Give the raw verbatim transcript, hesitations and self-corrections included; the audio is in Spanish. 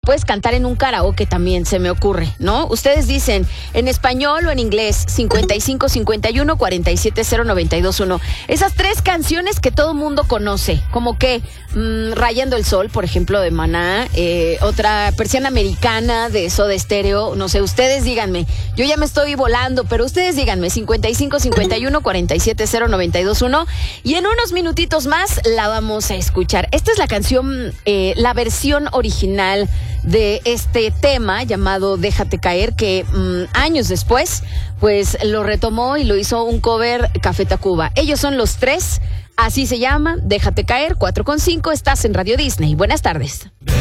puedes cantar en un karaoke también, se me ocurre, ¿no? Ustedes dicen en español o en inglés, cincuenta y cinco cincuenta y uno cuarenta y siete cero noventa y dos uno. Esas tres canciones que todo mundo conoce, como que mmm, Rayando el Sol, por ejemplo, de Maná, eh, otra Persiana Americana de Soda Stereo, no sé, ustedes díganme, yo ya me estoy volando, pero ustedes díganme, cincuenta y cinco cincuenta y uno cuarenta y siete cero noventa y dos uno, y en unos minutitos más la vamos a escuchar. Esta es la canción, eh, la versión original de este tema llamado Déjate Caer, que mmm, años después pues lo retomó y lo hizo un cover Café Tacuba. Ellos son Los Tres, así se llama, Déjate Caer, cuatro con cinco, estás en Radio Disney. Buenas tardes.